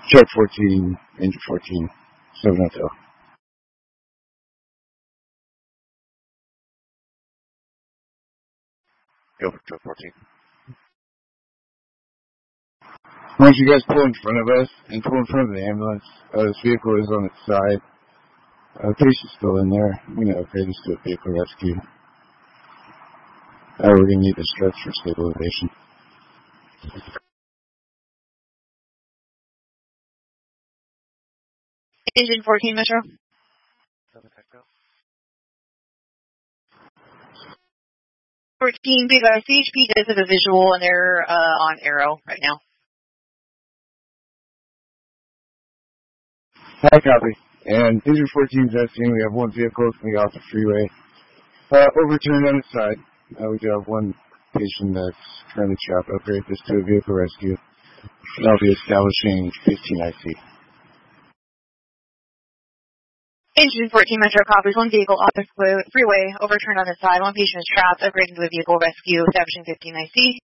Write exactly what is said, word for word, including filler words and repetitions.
Chart fourteen, engine fourteen, seven hotel. Go for chart fourteen. Once you guys pull in front of us and pull in front of the ambulance, uh, this vehicle is on its side. Uh, the patient's still in there. We're going to upgrade this to a vehicle rescue. Uh, we're going to need the stretch for stabilization. Engine fourteen, Metro. fourteen, big uh, C H P does have a visual, and they're uh, on Arrow right now. High copy. And engine fourteen is asking, we have one vehicle coming off the freeway. Uh, overturned on its side. Uh, we do have one patient that's currently trapped. Upgrade this to a vehicle rescue. I'll be establishing fifteen I C. Engine fourteen, Metro copies. One vehicle off the freeway, overturned on its side. One patient is trapped, upgrading to a vehicle rescue, establishing fifteen I C.